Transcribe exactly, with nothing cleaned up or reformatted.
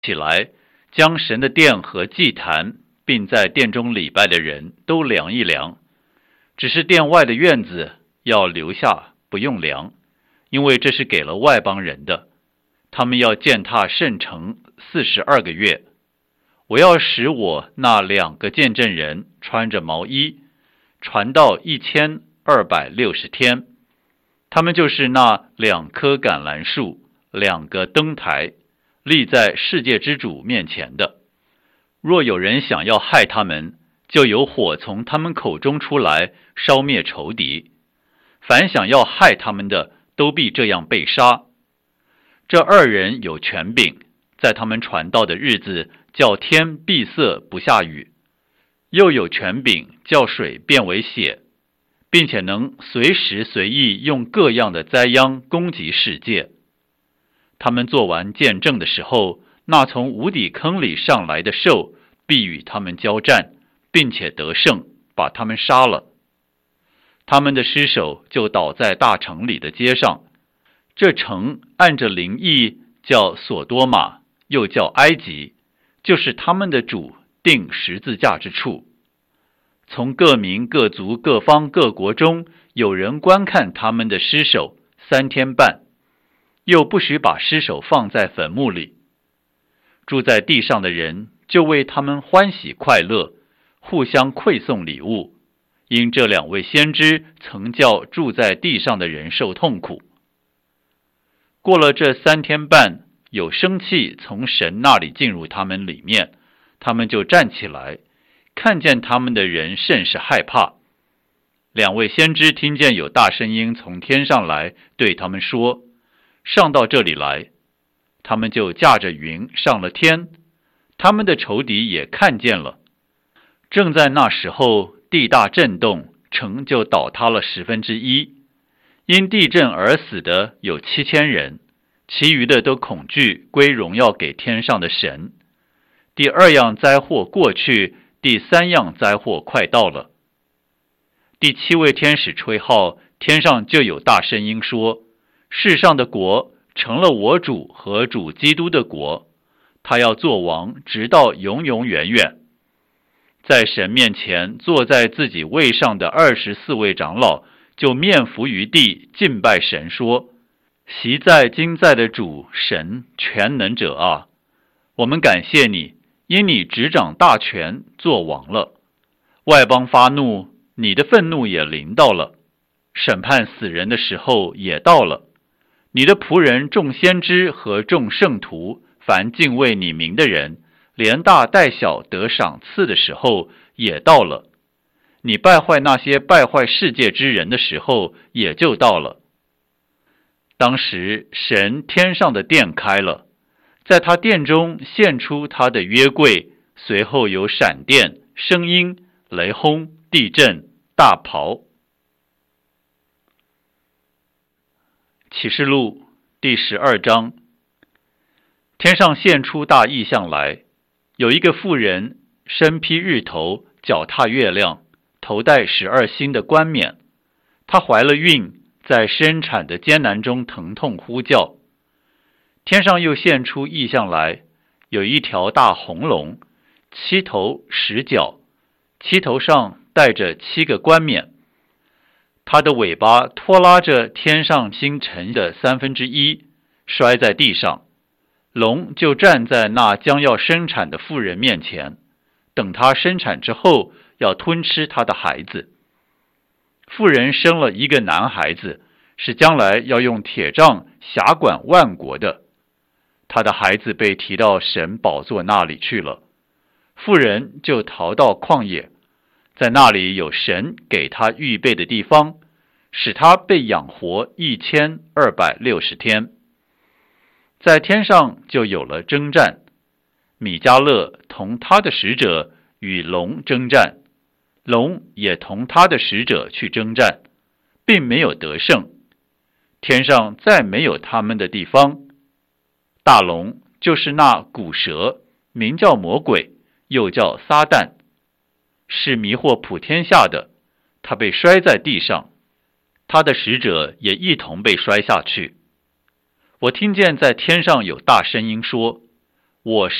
起来，将神的殿和祭坛，并在殿中礼拜的人都量一量。只是殿外的院子要留下，不用量，因为这是给了外邦人的。他们要践踏圣城四十二个月。我要使我那两个见证人穿着毛衣，传到一千二百六十天。他们就是那两棵橄榄树，两个灯台，立在世界之主面前的。若有人想要害他们，就有火从他们口中出来，烧灭仇敌。凡想要害他们的，都必这样被杀。这二人有权柄，在他们传道的日子，叫天闭塞不下雨，又有权柄叫水变为血，并且能随时随意用各样的灾殃攻击世界。他们做完见证的时候，那从无底坑里上来的兽必与他们交战，并且得胜，把他们杀了。他们的尸首就倒在大城里的街上。这城按着灵意叫索多玛，又叫埃及，就是他们的主钉十字架之处。从各民各族各方各国中有人观看他们的尸首三天半，又不许把尸首放在坟墓里。住在地上的人就为他们欢喜快乐，互相馈送礼物，因这两位先知曾叫住在地上的人受痛苦。过了这三天半，有生气从神那里进入他们里面，他们就站起来，看见他们的人甚是害怕。两位先知听见有大声音从天上来，对他们说：上到这里来。他们就驾着云上了天，他们的仇敌也看见了。正在那时候，地大震动，城就倒塌了十分之一。因地震而死的有七千人，其余的都恐惧，归荣耀给天上的神。第二样灾祸过去，第三样灾祸快到了。第七位天使吹号，天上就有大声音说：世上的国成了我主和主基督的国，他要做王，直到永永远远。在神面前坐在自己位上的二十四位长老就面伏于地，敬拜神说：昔在今在的主神全能者啊，我们感谢你，因你执掌大权，做王了。外邦发怒，你的愤怒也临到了，审判死人的时候也到了。你的仆人众先知和众圣徒，凡敬畏你名的人，连大带小得赏赐的时候也到了。你败坏那些败坏世界之人的时候也就到了。当时神天上的殿开了，在他殿中现出他的约柜，随后有闪电、声音、雷轰、地震、大雹。启示录第十二章。天上现出大异象来，有一个妇人身披日头，脚踏月亮，头戴十二星的冠冕。她怀了孕，在生产的艰难中疼痛呼叫。天上又现出异象来，有一条大红龙，七头十角，七头上带着七个冠冕。它的尾巴拖拉着天上星辰的三分之一，摔在地上。龙就站在那将要生产的妇人面前，等她生产之后，要吞吃她的孩子。妇人生了一个男孩子，是将来要用铁杖辖管万国的。她的孩子被提到神宝座那里去了，妇人就逃到旷野，在那里有神给她预备的地方，使她被养活一千二百六十天。在天上就有了征战，米迦勒同他的使者与龙征战，龙也同他的使者去征战，并没有得胜。天上再没有他们的地方。大龙就是那古蛇，名叫魔鬼，又叫撒旦，是迷惑普天下的，他被摔在地上，他的使者也一同被摔下去。我听见在天上有大声音说： 我